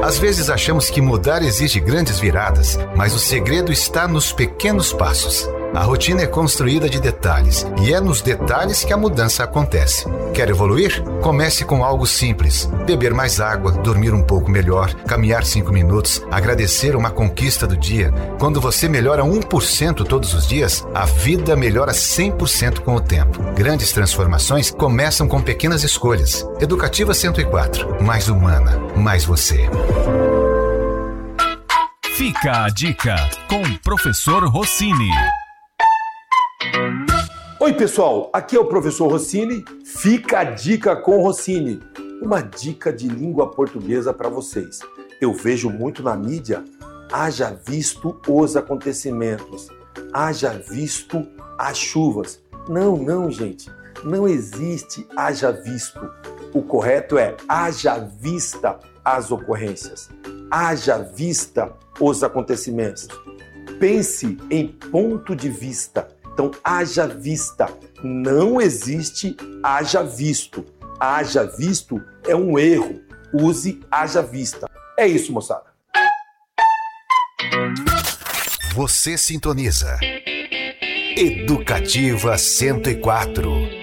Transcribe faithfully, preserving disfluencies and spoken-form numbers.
Às vezes achamos que mudar exige grandes viradas, mas o segredo está nos pequenos passos. A rotina é construída de detalhes e é nos detalhes que a mudança acontece. Quer evoluir? Comece com algo simples. Beber mais água, dormir um pouco melhor, caminhar cinco minutos, agradecer uma conquista do dia. Quando você melhora um por cento todos os dias, a vida melhora cem por cento com o tempo. Grandes transformações começam com pequenas escolhas. Educativa cento e quatro. Mais humana, mais você. Fica a dica com o professor Rossini. Oi pessoal, aqui é o professor Rossini. Fica a dica com Rossini. Uma dica de língua portuguesa para vocês. Eu vejo muito na mídia, haja visto os acontecimentos, haja visto as chuvas. Não, não, gente, não existe haja visto. O correto é haja vista as ocorrências, haja vista os acontecimentos. Pense em ponto de vista. Então, haja vista. Não existe haja visto. Haja visto é um erro. Use haja vista. É isso, moçada. Você sintoniza Educativa cento e quatro.